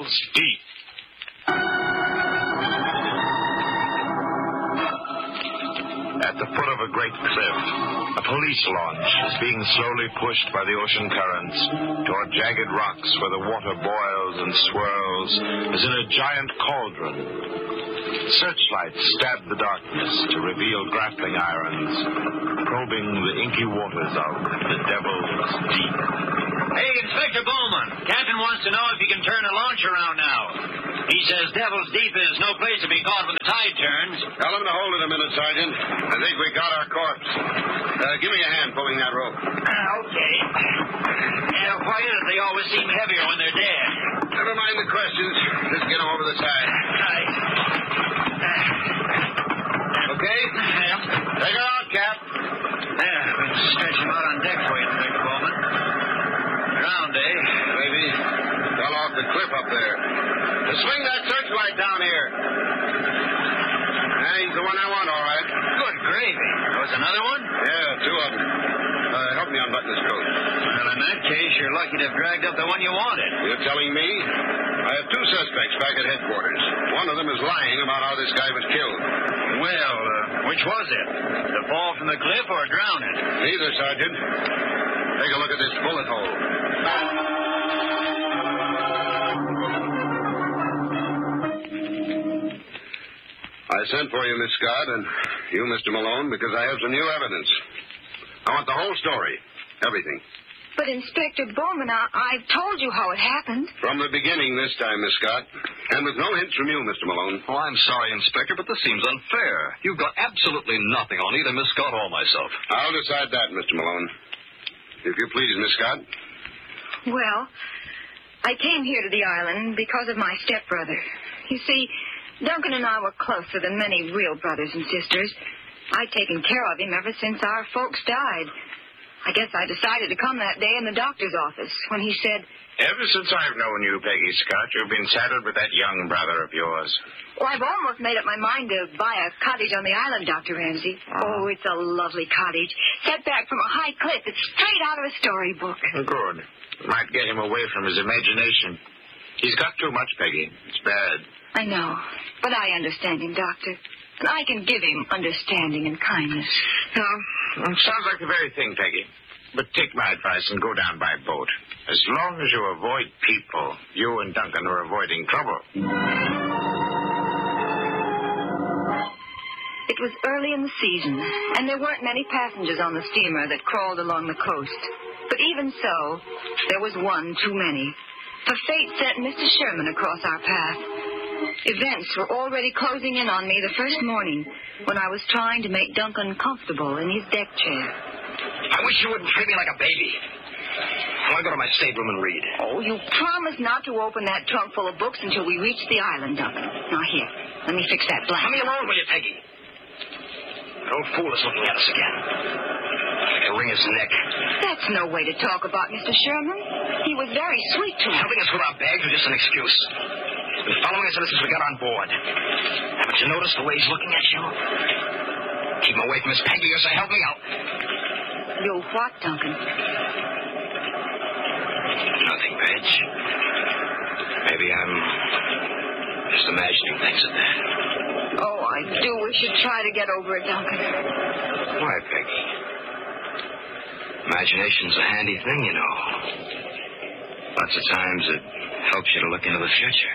Devil's Deep. At the foot of a great cliff, a police launch is being slowly pushed by the ocean currents toward jagged rocks where the water boils and swirls as in a giant cauldron. Searchlights stab the darkness to reveal grappling irons, probing the inky waters of the Devil's Deep. Hey, Inspector Bowman, Captain wants to know if he can turn a launch around now. He says Devil's Deep is no place to be caught when the tide turns. Tell him to hold it a minute, Sergeant. I think we got our corpse. Give me a hand pulling that rope. Okay. Why is it they always seem heavier when they're dead? Never mind the questions. Just get them over the side. Right. Okay? Yeah. Take her out, Cap. There, we'll stretch him out on deck for you, Inspector Bowman. Drowned, eh? Maybe. Fell off the cliff up there. Swing that searchlight down here. He's the one I want, all right. Good gravy. There was another one? Yeah, two of them. Help me unbutton this coat. Well, in that case, you're lucky to have dragged up the one you wanted. You're telling me? I have two suspects back at headquarters. One of them is lying about how this guy was killed. Well, which was it? The fall from the cliff or drowning? Neither, Sergeant. Take a look at this bullet hole. I sent for you, Miss Scott, and you, Mr. Malone, because I have some new evidence. I want the whole story. Everything. But, Inspector Bowman, I've told you how it happened. From the beginning this time, Miss Scott. And with no hints from you, Mr. Malone. Oh, I'm sorry, Inspector, but this seems unfair. You've got absolutely nothing on either Miss Scott or myself. I'll decide that, Mr. Malone. If you please, Miss Scott. Well, I came here to the island because of my stepbrother. You see, Duncan and I were closer than many real brothers and sisters. I'd taken care of him ever since our folks died. I guess I decided to come that day in the doctor's office when he said... Ever since I've known you, Peggy Scott, you've been saddled with that young brother of yours. Well, I've almost made up my mind to buy a cottage on the island, Dr. Ramsey. Oh, it's a lovely cottage. Set back from a high cliff. It's straight out of a storybook. Good. Might get him away from his imagination. He's got too much, Peggy. It's bad. I know. But I understand him, Doctor. And I can give him understanding and kindness. No, sounds like the very thing, Peggy. But take my advice and go down by boat. As long as you avoid people, you and Duncan are avoiding trouble. It was early in the season, and there weren't many passengers on the steamer that crawled along the coast. But even so, there was one too many. For fate sent Mr. Sherman across our path. Events were already closing in on me the first morning when I was trying to make Duncan comfortable in his deck chair. I wish you wouldn't treat me like a baby. I want to go to my stateroom and read. Oh, you promised not to open that trunk full of books until we reach the island, Duncan. Now, here, let me fix that blanket. Leave me alone, will you, Peggy? That old fool is looking at us again. I can wring his neck. That's no way to talk about Mr. Sherman. He was very sweet to us. Helping us with our bags was just an excuse. He's been following us ever since we got on board. Haven't you noticed the way he's looking at you? Keep him away from Miss Peggy or say, help me out. You what, Duncan? Nothing, Paige. Maybe I'm just imagining things at that. Oh, I do wish you'd try to get over it, Duncan. Why, Peggy? Imagination's a handy thing, you know. Lots of times it helps you to look into the future.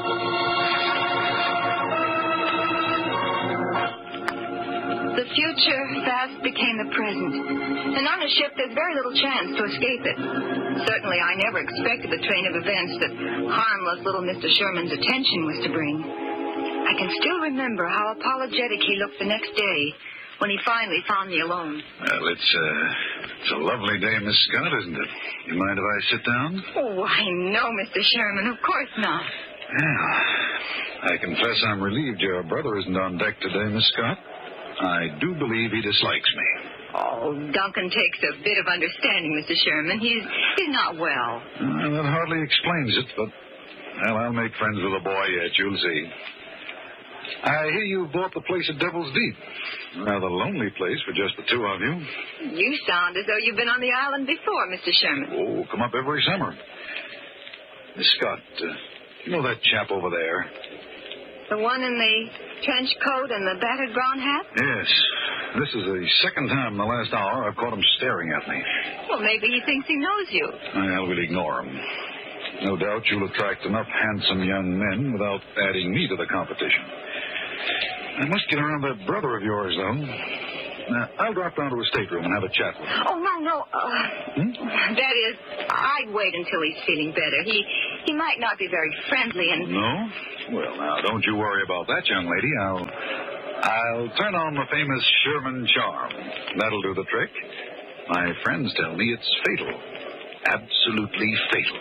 The future fast became the present. And on a ship, there's very little chance to escape it. Certainly, I never expected the train of events that harmless little Mr. Sherman's attention was to bring. I can still remember how apologetic he looked the next day when he finally found me alone. Well, it's a lovely day, Miss Scott, isn't it? You mind if I sit down? Oh, I know, Mr. Sherman. Of course not. Yeah. I confess I'm relieved your brother isn't on deck today, Miss Scott. I do believe he dislikes me. Oh, Duncan takes a bit of understanding, Mr. Sherman. He's not well. That hardly explains it, but, well, I'll make friends with the boy yet. You'll see. I hear you bought the place at Devil's Deep. Rather lonely place for just the two of you. You sound as though you've been on the island before, Mr. Sherman. Oh, come up every summer. Miss Scott, You know that chap over there? The one in the trench coat and the battered brown hat? Yes. This is the second time in the last hour I've caught him staring at me. Well, maybe he thinks he knows you. Well, we'll ignore him. No doubt you'll attract enough handsome young men without adding me to the competition. I must get around that brother of yours, though. Now, I'll drop down to his stateroom and have a chat with him. Oh, no. That is, I'd wait until he's feeling better. He might not be very friendly and... No? Well, now, don't you worry about that, young lady. I'll turn on the famous Sherman charm. That'll do the trick. My friends tell me it's fatal. Absolutely fatal.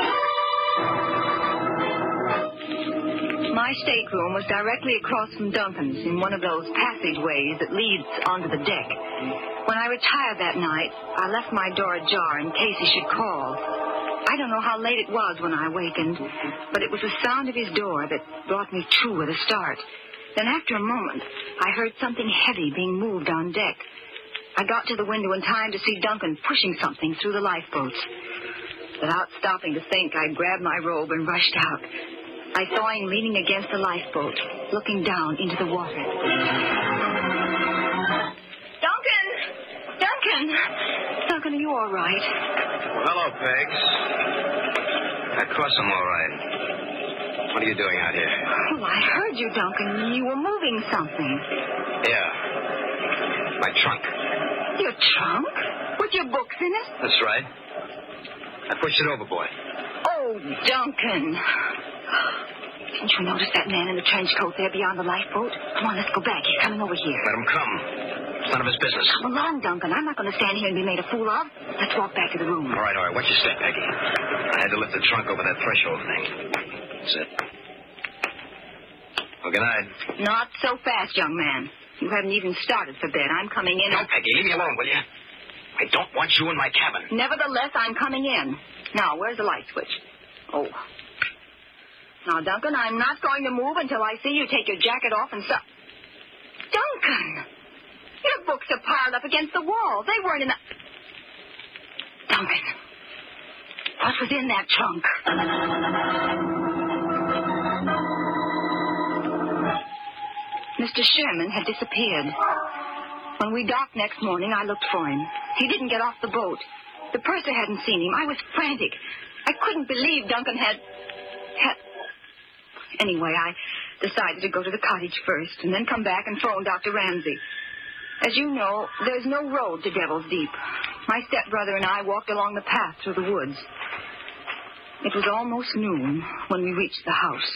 My stateroom was directly across from Duncan's in one of those passageways that leads onto the deck. When I retired that night, I left my door ajar in case he should call. I don't know how late it was when I awakened, but it was the sound of his door that brought me to with a start. Then after a moment, I heard something heavy being moved on deck. I got to the window in time to see Duncan pushing something through the lifeboats. Without stopping to think, I grabbed my robe and rushed out. I saw him leaning against the lifeboat, looking down into the water. Duncan! Duncan, are you all right? Hello, Pegs. Of course I'm all right. What are you doing out here? Oh, I heard you, Duncan. You were moving something. Yeah. My trunk. Your trunk? With your books in it? That's right. I pushed it overboard. Oh, Duncan. Didn't you notice that man in the trench coat there beyond the lifeboat? Come on, let's go back. He's coming over here. Let him come. It's none of his business. Come along, Duncan. I'm not going to stand here and be made a fool of. Let's walk back to the room. All right. Watch your step, Peggy. I had to lift the trunk over that threshold thing. That's it. Well, good night. Not so fast, young man. You haven't even started for bed. I'm coming in. No, Peggy, leave me alone, will you? I don't want you in my cabin. Nevertheless, I'm coming in. Now, where's the light switch? Oh. Now, Duncan, I'm not going to move until I see you take your jacket off and Duncan! Your books are piled up against the wall. They weren't in the... Duncan, what was in that trunk? Mr. Sherman had disappeared. When we docked next morning, I looked for him. He didn't get off the boat. The purser hadn't seen him. I was frantic. I couldn't believe Duncan had... Anyway, I decided to go to the cottage first and then come back and phone Dr. Ramsey. As you know, there's no road to Devil's Deep. My stepbrother and I walked along the path through the woods. It was almost noon when we reached the house.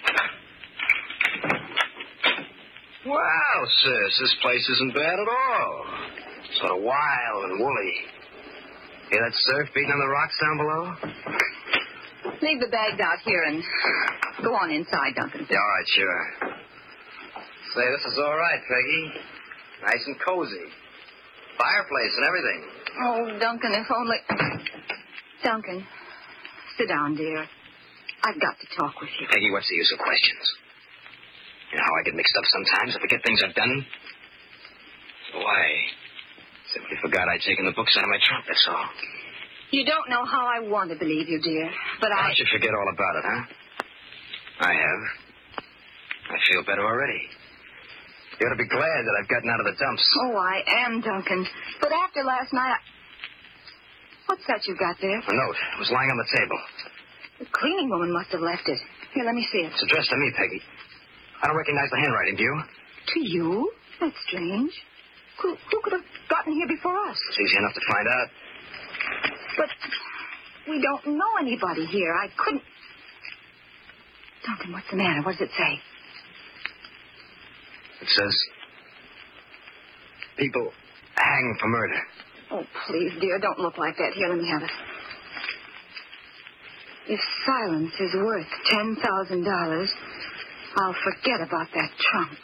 Wow, sis, this place isn't bad at all. Sort of wild and woolly. Hear that surf beating on the rocks down below? Leave the bags out here and go on inside, Duncan. Yeah, all right, sure. Say, this is all right, Peggy. Nice and cozy. Fireplace and everything. Oh, Duncan, if only... Duncan, sit down, dear. I've got to talk with you. Peggy, what's the use of questions? You know how I get mixed up sometimes? I forget things I've done. So I simply forgot I'd taken the books out of my trunk, that's all. You don't know how I want to believe you, dear, but Why don't you forget all about it, huh? I have. I feel better already. You ought to be glad that I've gotten out of the dumps. Oh, I am, Duncan. But after last night, What's that you got there? A note. It was lying on the table. The cleaning woman must have left it. Here, let me see it. It's addressed to me, Peggy. I don't recognize the handwriting, do you? To you? That's strange. Who could have gotten here before us? It's easy enough to find out. But we don't know anybody here. I couldn't... Duncan, what's the matter? What does it say? It says, people hang for murder. Oh, please, dear, don't look like that. Here, let me have it. If silence is worth $10,000, I'll forget about that trunk.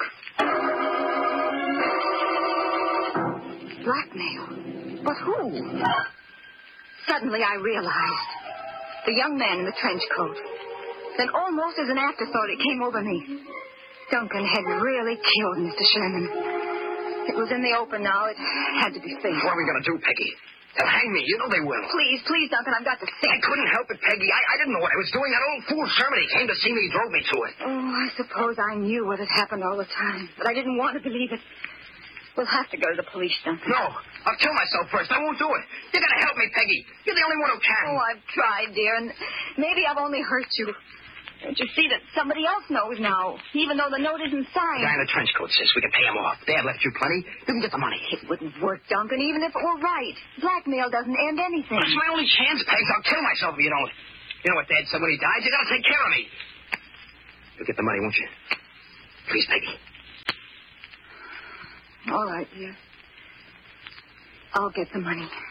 Blackmail? But who? Suddenly I realized. The young man in the trench coat. Then almost as an afterthought, it came over me. Duncan had really killed Mr. Sherman. It was in the open now. It had to be faced. What are we going to do, Peggy? They'll hang me. You know they will. Please, Duncan, I've got to I think. couldn't help it, Peggy. I didn't know what I was doing. That old fool Sherman, he came to see me. He drove me to it. Oh, I suppose I knew what had happened all the time, but I didn't want to believe it. We'll have to go to the police, Duncan. No, I'll kill myself first. I won't do it. You gotta help me, Peggy. You're the only one who can. Oh, I've tried, dear, and maybe I've only hurt you. Don't you see that somebody else knows now, even though the note isn't signed? The guy in the trench coat says we can pay him off. Dad left you plenty. You can get the money. It wouldn't work, Duncan, even if it were right. Blackmail doesn't end anything. It's my only chance, Pegs. I'll kill myself if you don't. You know what Dad said when he died? You gotta take care of me. You'll get the money, won't you? Please, Peggy. All right, dear. I'll get the money.